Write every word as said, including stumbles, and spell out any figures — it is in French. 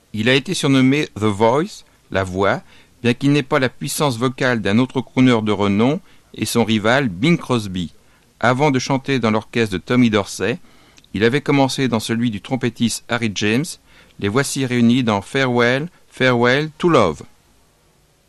Il a été surnommé The Voice, la voix, bien qu'il n'ait pas la puissance vocale d'un autre crooner de renom et son rival Bing Crosby. Avant de chanter dans l'orchestre de Tommy Dorsey, il avait commencé dans celui du trompettiste Harry James. Les voici réunis dans Farewell, Farewell to Love.